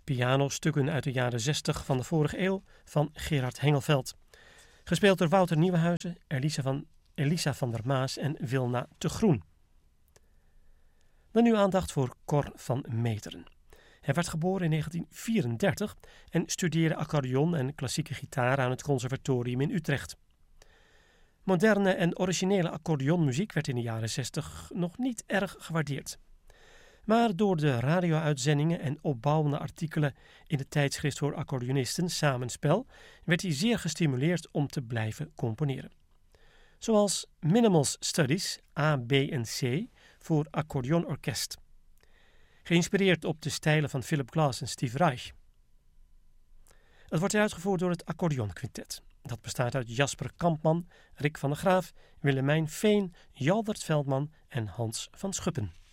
Pianostukken uit de jaren 60 van de vorige eeuw van Gerard Hengelveld. Gespeeld door Wouter Nieuwenhuizen, Elisa van der Maas en Wilna te Groen. Dan nu aandacht voor Cor van Meteren. Hij werd geboren in 1934 en studeerde accordeon en klassieke gitaar aan het conservatorium in Utrecht. Moderne en originele accordeonmuziek werd in de jaren 60 nog niet erg gewaardeerd. Maar door de radio-uitzendingen en opbouwende artikelen in het tijdschrift voor accordeonisten Samenspel werd hij zeer gestimuleerd om te blijven componeren. Zoals Minimal's Studies A, B en C voor accordeonorkest. Geïnspireerd op de stijlen van Philip Glass en Steve Reich. Het wordt uitgevoerd door het accordeonquintet. Dat bestaat uit Jasper Kampman, Rick van der Graaf, Willemijn Veen, Jaldert Veldman en Hans van Schuppen.